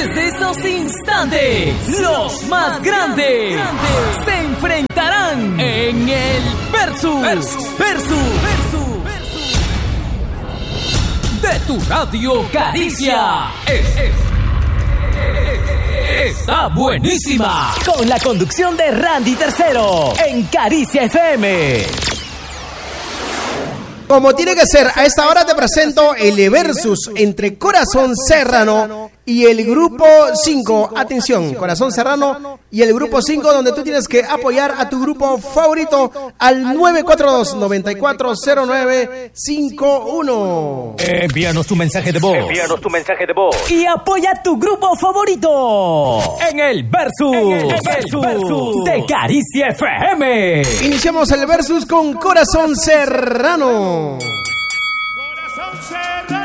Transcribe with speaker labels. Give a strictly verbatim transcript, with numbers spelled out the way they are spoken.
Speaker 1: Desde estos instantes, los más grandes se enfrentarán en el Versus. Versus. Versus. De tu radio Caricia. Es, es, es, está buenísima. Con la conducción de Randy Tercero en Caricia F M.
Speaker 2: Como tiene que ser, a esta hora te presento el Versus entre Corazón Serrano y el Grupo cinco. Atención, Corazón Serrano y el Grupo cinco, donde tú tienes que apoyar a tu grupo favorito al nueve cuatro dos, nueve cuatro cero nueve cinco uno.
Speaker 1: Envíanos tu mensaje de voz.
Speaker 3: Envíanos tu mensaje de voz.
Speaker 1: Y apoya a tu grupo favorito en el Versus, en el Versus, Versus de Caricia F M.
Speaker 2: Iniciamos el Versus con Corazón Serrano.
Speaker 4: Corazón Serrano.